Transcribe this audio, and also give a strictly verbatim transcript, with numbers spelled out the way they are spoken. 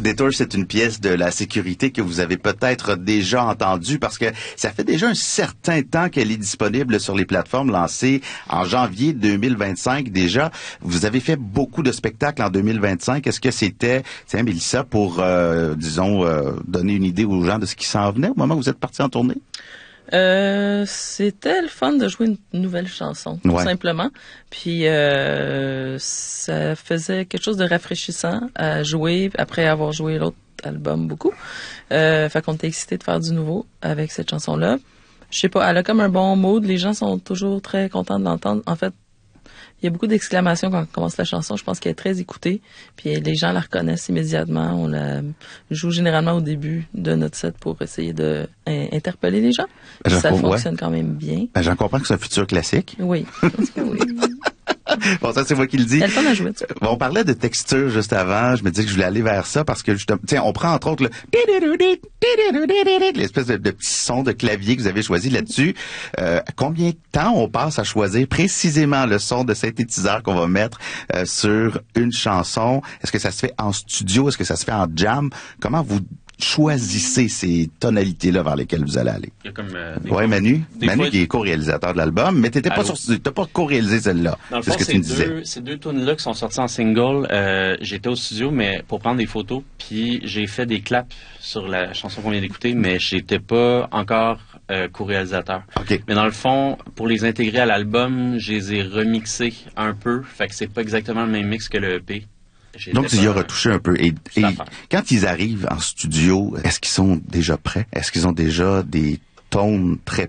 Détour, c'est une pièce de la sécurité que vous avez peut-être déjà entendue parce que ça fait déjà un certain temps qu'elle est disponible sur les plateformes lancées en janvier deux mille vingt-cinq déjà. Vous avez fait beaucoup de spectacles en deux mille vingt-cinq. Est-ce que c'était, tiens, Mélissa, pour, euh, disons, euh, donner une idée aux gens de ce qui s'en venait au moment où vous êtes partis en tournée? Euh, c'était le fun de jouer une nouvelle chanson, tout ouais. simplement. Puis euh, ça faisait quelque chose de rafraîchissant à jouer après avoir joué l'autre album beaucoup. Euh, fait qu'on était excités de faire du nouveau avec cette chanson-là. Je sais pas, elle a comme un bon mood. Les gens sont toujours très contents de l'entendre. En fait, il y a beaucoup d'exclamations quand on commence la chanson. Je pense qu'elle est très écoutée. Puis les gens la reconnaissent immédiatement. On la joue généralement au début de notre set pour essayer de in- interpeller les gens. Puis ça fonctionne ouais. quand même bien. Ben, j'en comprends que c'est un futur classique. Oui, je pense que oui. Bon, ça, c'est moi qui le dis. C'est le fun à jouer, ça. Bon, on parlait de texture juste avant. Je me disais que je voulais aller vers ça parce que, justement, tiens, on prend entre autres le l'espèce de, de petit son de clavier que vous avez choisi là-dessus. Euh, combien de temps on passe à choisir précisément le son de synthétiseur qu'on va mettre euh, sur une chanson? Est-ce que ça se fait en studio? Est-ce que ça se fait en jam? Comment vous choisissez ces tonalités-là vers lesquelles vous allez aller? Il y a comme, euh, ouais, Manu. Manu fois, qui est co-réalisateur de l'album, mais t'étais pas sur, t'as pas co-réalisé celle-là. Dans le c'est fond, ce que tu me disais. Deux, ces deux tunes-là qui sont sorties en single, euh, j'étais au studio, mais pour prendre des photos, puis j'ai fait des claps sur la chanson qu'on vient d'écouter, mais j'étais pas encore euh, co-réalisateur. Okay. Mais dans le fond, pour les intégrer à l'album, je les ai remixés un peu, fait que c'est pas exactement le même mix que le E P. J'ai Donc, tu y as retouché un peu. Et, et quand ils arrivent en studio, est-ce qu'ils sont déjà prêts? Est-ce qu'ils ont déjà des tones très